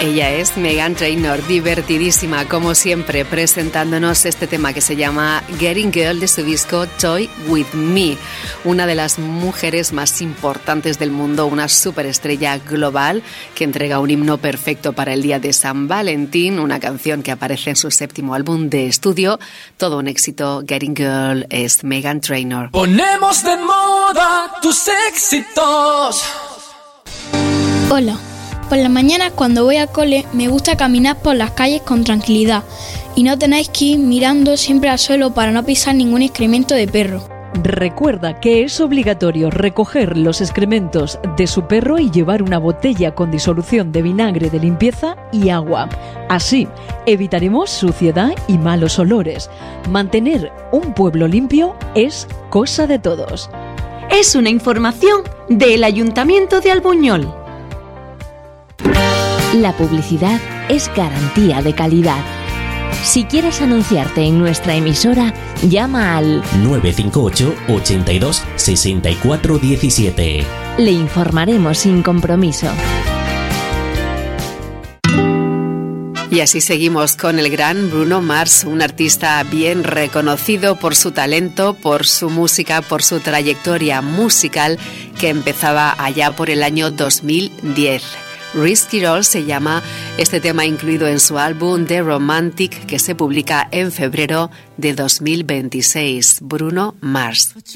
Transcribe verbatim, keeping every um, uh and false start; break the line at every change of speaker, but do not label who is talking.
Ella es Meghan Trainor, divertidísima como siempre, presentándonos este tema que se llama Getting Girl de su disco Toy With Me. Una de las mujeres más importantes del mundo, una superestrella global que entrega un himno perfecto para el día de San Valentín, una canción que aparece en su séptimo álbum de estudio. Todo un éxito. Getting Girl es Meghan Trainor.
Ponemos de moda tus éxitos.
Hola. Por la mañana cuando voy al cole me gusta caminar por las calles con tranquilidad y no tenéis que ir mirando siempre al suelo para no pisar ningún excremento de perro.
Recuerda que es obligatorio recoger los excrementos de su perro y llevar una botella con disolución de vinagre de limpieza y agua. Así evitaremos suciedad y malos olores. Mantener un pueblo limpio es cosa de todos.
Es una información del Ayuntamiento de Albuñol. La publicidad es garantía de calidad. Si quieres anunciarte en nuestra emisora, llama al
nueve cinco ocho, ochenta y dos, sesenta y cuatro diecisiete.
Le informaremos sin compromiso.
Y así seguimos con el gran Bruno Mars, un artista bien reconocido por su talento, por su música, por su trayectoria musical que empezaba allá por el año dos mil diez. Risky Roll se llama este tema incluido en su álbum The Romantic que se publica en febrero de dos mil veintiséis. Bruno Mars.